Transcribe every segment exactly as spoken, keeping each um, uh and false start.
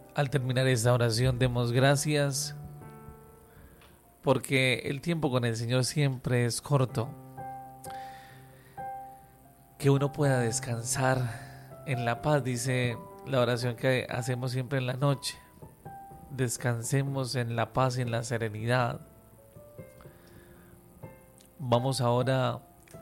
Al terminar esta oración demos gracias porque el tiempo con el Señor siempre es corto. Que uno pueda descansar en la paz, dice la oración que hacemos siempre en la noche. Descansemos en la paz y en la serenidad. Vamos ahora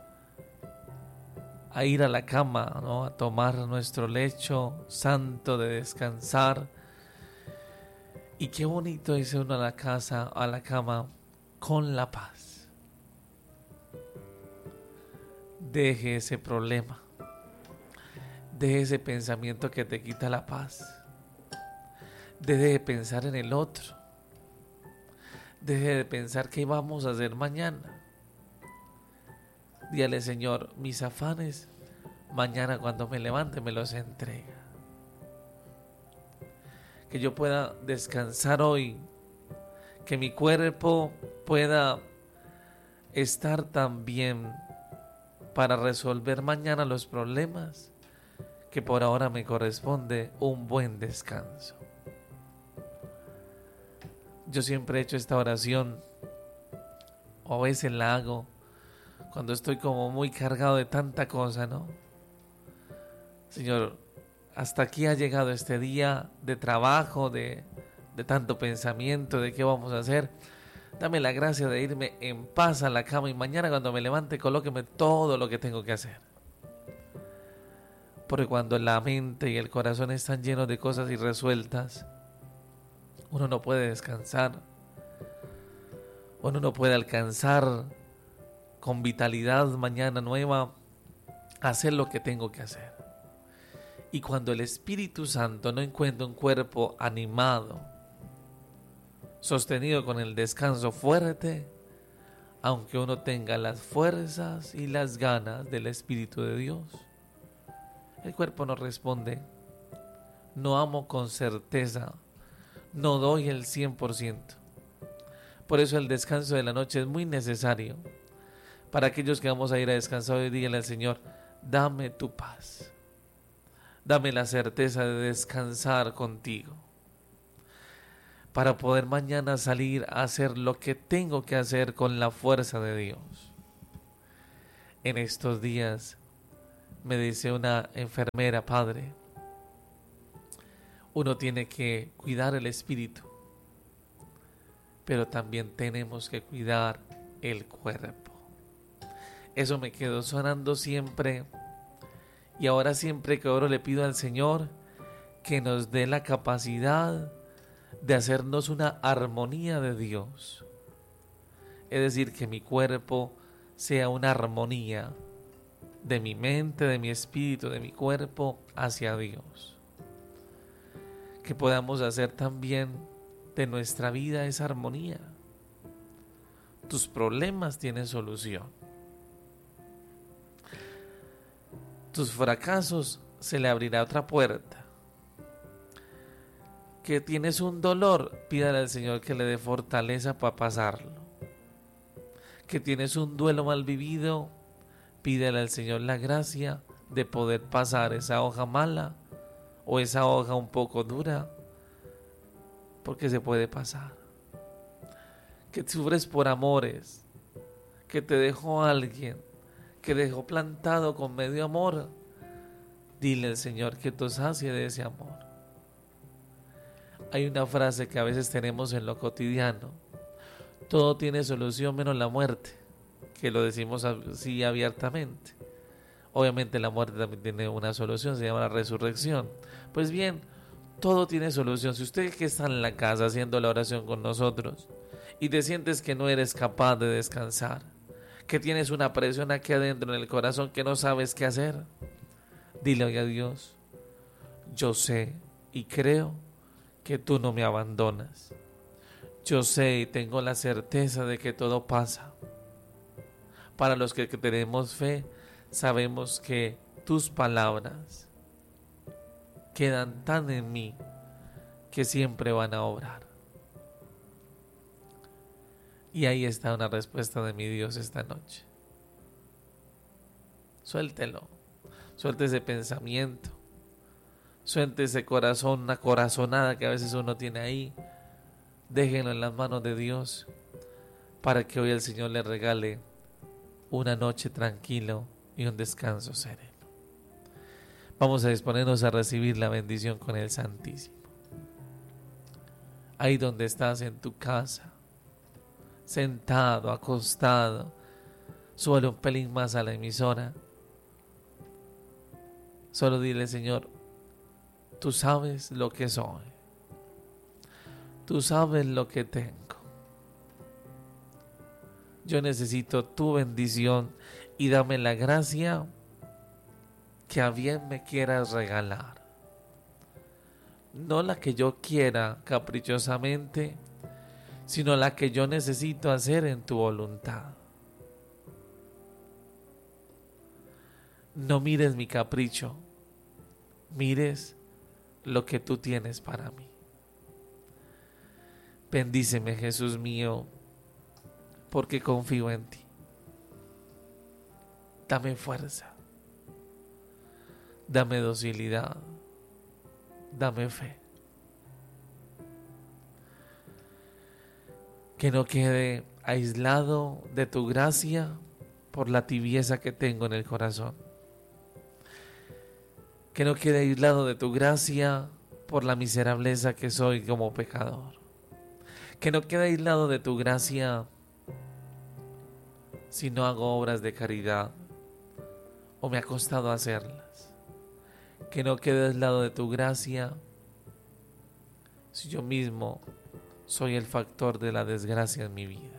a ir a la cama, ¿no? A tomar nuestro lecho santo de descansar. Y qué bonito irse uno a la casa, a la cama con la paz. Deje ese problema. Deje ese pensamiento que te quita la paz. Deje de pensar en el otro. Deje de pensar qué vamos a hacer mañana. Dígale, Señor, mis afanes, mañana cuando me levante me los entrega. Que yo pueda descansar hoy. Que mi cuerpo pueda estar tan bien para resolver mañana los problemas, que por ahora me corresponde un buen descanso. Yo siempre he hecho esta oración, o a veces la hago cuando estoy como muy cargado de tanta cosa, ¿no? Señor, hasta aquí ha llegado este día de trabajo, de, de tanto pensamiento, de qué vamos a hacer. Dame la gracia de irme en paz a la cama y mañana cuando me levante colóqueme todo lo que tengo que hacer. Porque cuando la mente y el corazón están llenos de cosas irresueltas, uno no puede descansar. Uno no puede alcanzar con vitalidad mañana nueva hacer lo que tengo que hacer. Y cuando el Espíritu Santo no encuentra un cuerpo animado, sostenido con el descanso fuerte, aunque uno tenga las fuerzas y las ganas del Espíritu de Dios, el cuerpo no responde. No amo con certeza, no doy el cien por ciento. Por eso el descanso de la noche es muy necesario. Para aquellos que vamos a ir a descansar hoy, díganle al Señor, dame tu paz. Dame la certeza de descansar contigo, para poder mañana salir a hacer lo que tengo que hacer con la fuerza de Dios. En estos días me dice una enfermera, padre, uno tiene que cuidar el espíritu, pero también tenemos que cuidar el cuerpo. Eso me quedó sonando siempre, y ahora siempre que oro le pido al Señor que nos dé la capacidad de hacernos una armonía de Dios. Es decir, que mi cuerpo sea una armonía de mi mente, de mi espíritu, de mi cuerpo hacia Dios. Que podamos hacer también de nuestra vida esa armonía. Tus problemas tienen solución. Tus fracasos se le abrirá otra puerta. Que tienes un dolor, pídale al Señor que le dé fortaleza para pasarlo. Que tienes un duelo mal vivido, pídale al Señor la gracia de poder pasar esa hoja mala o esa hoja un poco dura, porque se puede pasar. Que sufres por amores, que te dejó alguien, que dejó plantado con medio amor, dile al Señor que te sacie de ese amor. Hay una frase que a veces tenemos en lo cotidiano: todo tiene solución menos la muerte, que lo decimos así abiertamente. Obviamente la muerte también tiene una solución, se llama la resurrección. Pues bien, todo tiene solución. Si usted que está en la casa haciendo la oración con nosotros y te sientes que no eres capaz de descansar, que tienes una presión aquí adentro en el corazón que no sabes qué hacer, dile a Dios, yo sé y creo que tú no me abandonas. Yo sé y tengo la certeza de que todo pasa. Para los que tenemos fe, sabemos que tus palabras quedan tan en mí que siempre van a obrar. Y ahí está una respuesta de mi Dios esta noche. Suéltelo, suelte ese pensamiento, Suelte ese corazón, una corazonada que a veces uno tiene ahí. Déjenlo en las manos de Dios para que hoy el Señor le regale una noche tranquilo y un descanso sereno. Vamos a disponernos a recibir la bendición con el Santísimo. Ahí donde estás en tu casa, sentado, acostado, súbale un pelín más a la emisora. Solo dile: Señor, tú sabes lo que soy. Tú sabes lo que tengo. Yo necesito tu bendición y dame la gracia que a bien me quieras regalar. No la que yo quiera caprichosamente, sino la que yo necesito hacer en tu voluntad. No mires mi capricho, mires lo que tú tienes para mí. Bendíceme, Jesús mío, porque confío en ti. Dame fuerza, dame docilidad, dame fe. Que no quede aislado de tu gracia por la tibieza que tengo en el corazón. Que no quede aislado de tu gracia por la miserableza que soy como pecador. Que no quede aislado de tu gracia si no hago obras de caridad o me ha costado hacerlas. Que no quede aislado de tu gracia si yo mismo soy el factor de la desgracia en mi vida.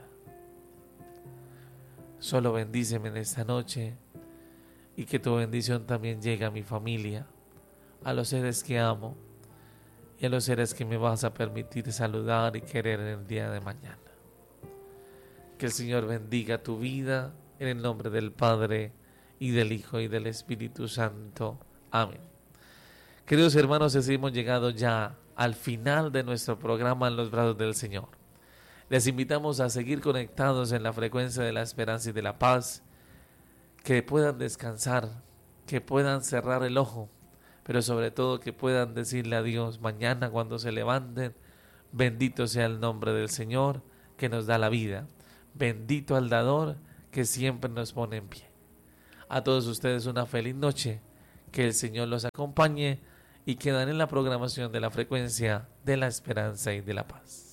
Solo bendíceme en esta noche y que tu bendición también llegue a mi familia, a los seres que amo y a los seres que me vas a permitir saludar y querer en el día de mañana. Que el Señor bendiga tu vida en el nombre del Padre y del Hijo y del Espíritu Santo. Amén. Queridos hermanos, así hemos llegado ya al final de nuestro programa En los brazos del Señor. Les invitamos a seguir conectados en la frecuencia de la esperanza y de la paz, que puedan descansar, que puedan cerrar el ojo, pero sobre todo que puedan decirle a Dios mañana cuando se levanten: bendito sea el nombre del Señor que nos da la vida, bendito al dador que siempre nos pone en pie. A todos ustedes una feliz noche, que el Señor los acompañe y quedan en la programación de la frecuencia de la esperanza y de la paz.